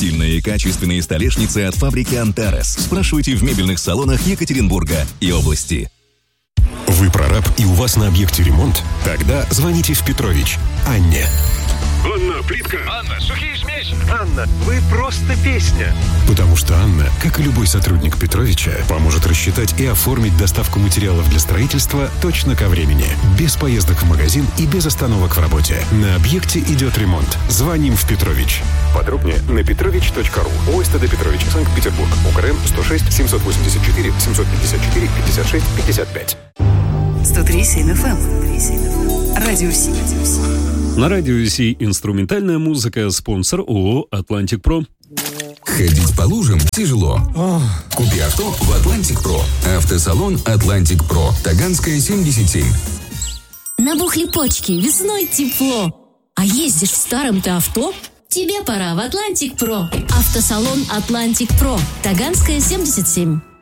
Стильные и качественные столешницы от фабрики «Антарес». Спрашивайте в мебельных салонах Екатеринбурга и области. Вы прораб и у вас на объекте ремонт? Тогда звоните в Петрович Анне. Анна, плитка. Анна, сухие смеси. Анна, вы просто песня. Потому что Анна, как и любой сотрудник Петровича, поможет рассчитать и оформить доставку материалов для строительства точно ко времени. Без поездок в магазин и без остановок в работе. На объекте идет ремонт. Звоним в Петрович. Подробнее на petrovich.ru. ОСТД Петрович, Санкт-Петербург. УКРМ 106 784 754 56 55. 103.7 FM. Радио Си. На радио Си инструментальная музыка. Спонсор ООО «Атлантик Про». Ходить по лужам тяжело. Купи авто в «Атлантик Про». Автосалон «Атлантик Про». Таганская, 77. Набухли почки, весной тепло. А ездишь в старом-то авто? Тебе пора в «Атлантик Про». Автосалон «Атлантик Про». Таганская, 77.